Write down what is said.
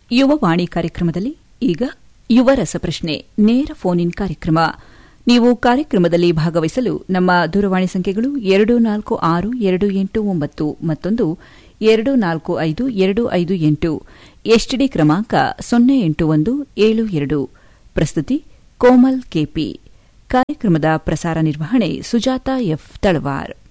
ಯುವವಾಣಿ ಕಾರ್ಯಕ್ರಮದಲ್ಲಿ ಈಗ ಯುವ ರಸಪ್ರಶ್ನೆ ನೇರ ಫೋನ್ ಇನ್ ಕಾರ್ಯಕ್ರಮ. ನೀವು ಕಾರ್ಯಕ್ರಮದಲ್ಲಿ ಭಾಗವಹಿಸಲು ನಮ್ಮ ದೂರವಾಣಿ ಸಂಖ್ಯೆಗಳು 246289 ಮತ್ತೊಂದು 245258, ಎಸ್ಟಿಡಿ ಕ್ರಮಾಂಕ 08172. ಪ್ರಸ್ತುತಿ ಕೋಮಲ್ ಕೆಪಿ. ಕಾರ್ಯಕ್ರಮದ ಪ್ರಸಾರ ನಿರ್ವಹಣೆ ಸುಜಾತ ಎಫ್ ತಳವಾರ್.